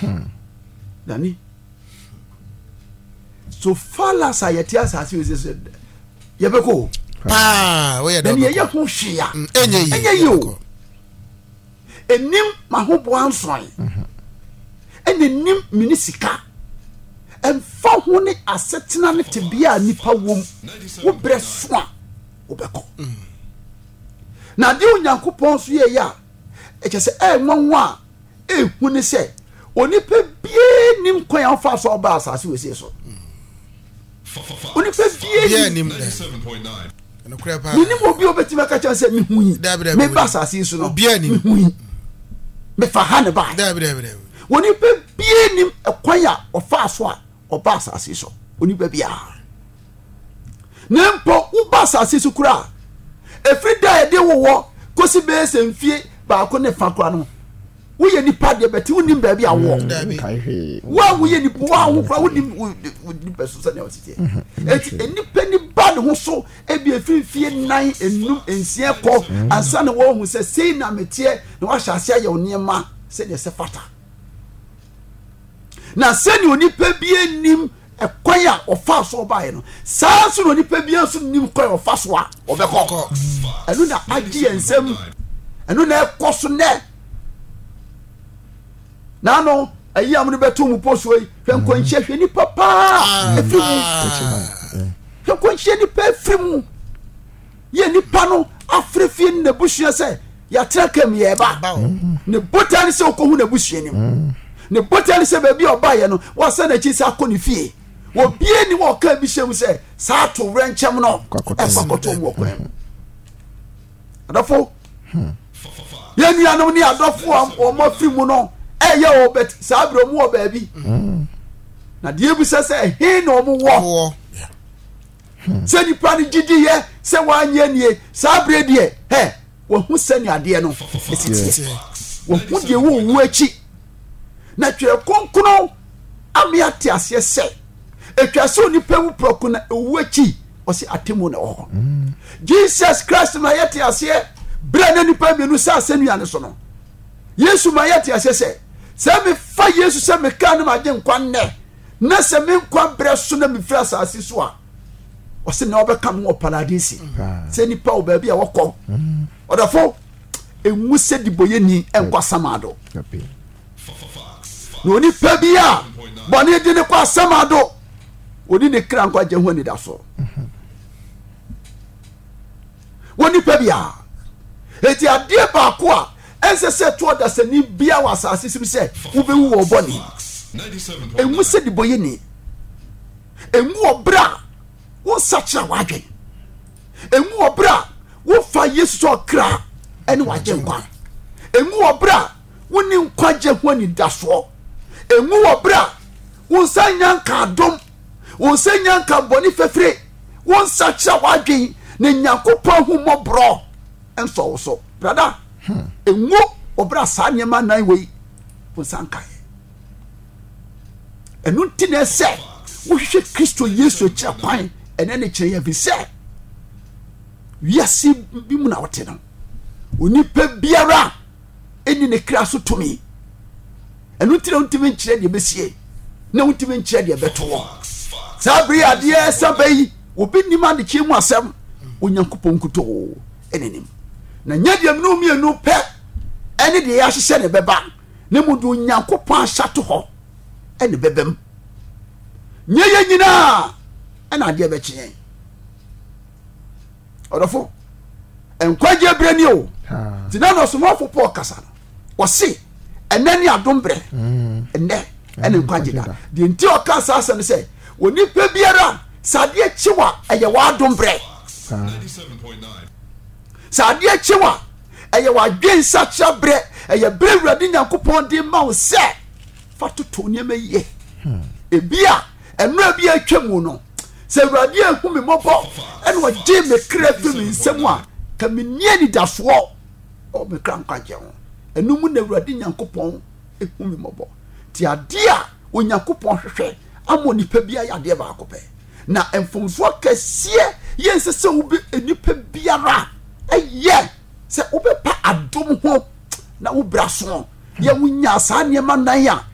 Dani. So far as I yet as you said, Yabeko. Where then ye who she are. You. A nim my hope one swine. And the nim minisika. And for whom a certain to be a nipa womb who breast swan. Obeko. Now, the Yankupons ya. It is a 1 when they say, only pay bien nim quail fast or bass as you say so. Only pay bien nim 97.9. And crap, you will be over to my catcher said me, me bass as you so bien me for Hannibal. When you pay bien nim a quail or fast one or bass as you so. When you baby are. Nempo u bass as you cry. Every day they will walk, gossip bears and fear, but I couldn't find one. We any party, but you wouldn't baby. I walk. Why we any poor who would be personality? Any penny bad who saw a be a fear 9 and noon and Seattle and son of one who says, say, Nametier, no, I shall say your near ma, said yes, a fatter. Now send you any baby name. A choir or fast or by no. Sans on the Pebians new choir or fast one or the cock. I do not idea and some. I don't have caution there. Now, no, a young better post way. Can quench any papa. Can quench any perfume. Ye ni pano, after fin the bush, say, ya track him ye ba. The button is so cool the bush in him. The button is a baby or buy no. What's an achis a conifee? Wo bie ni wo ka bi shem se sa to renchem no e fakoto wo kwem adofo ye nua no ni adofo o ma fi mu no e ye o bet sa bro mu o ba bi na die bi se he no mu wo se ni pa ni gidi ye se wa anye nie sa bre die he wo hu se ni ade no esiti wo hu die wo wu achi na twere konkono amiate ase se etwaso ni pewu proku na owuachi osi atemu na ho Jesus Christ ma yete ase bra na nipa bienu sa asenu ya ne so no Yesu ma yete ase se me fa Yesu se me ka na ma je nkwa nne na se me nkwa bre so na me fira asase so a osi na obeka mo paradise se nipa o ba bia wokọ odafo emu se diboye ni enkwa samado no ni pa bia boni di ne kwa samado oni ne kra nkwa je ho ni da so woni pa bia eti ade ba ko a ense se to da se ni bia wa asase sim se wo be wu wo boni emu se di boye ni emu obra wo sacha wadwen emu obra wo fa Yesu so kra ene waje nkwa emu obra wo ni nkwa je ho ni da so emu obra wo sanya nka dom wo senya nka boni fefre won sacha wadwen na Nyankopon hu mobro enso wo so brada enwo obra sa nyema nan wei wo sanka enu ntine se wo hwe Kristo Yesu kira kwan ene ne kire ya bi se wiase bi mu na wote no oni pe biara eni ne kira so tumi enu ntine ntime nkire de besie na ntime nkire de beto sabri adie sabai obi nima de chimu asem Onyankopon kuto enenim na nyadiem no mienu pe ene de ya hye ne beba ne mudu Onyankopon ahyato ho ene bebem nyeye nyina ena de be kyen odofo enkwaje brani o tina no so mofo po kasa no wose enani adombre enne ene nkwaje da de nti o kasa asa ne se woni pe biara sadie chiwa eye wa adombre 97.9 sadie chiwa eye wa dwensa chabre eye brewrade Nyankopon de ma wo se fatoto ne meye ebia enu ebia atwamu no se awrade ahu me mobo ene wo je me kra fi me nsem a ka me nie ni daso o me kra nkwaje ho enu mu na awrade Nyankopon ehu me mobo ti ade a Onyankopon hwehwe amoni pa bia ya de ba akopɛ na emfomfo kɛseɛ yense se ubi enipa biara ɛyɛ se ube pa adom ho na ubra so ye wunya sa nneɛma nan a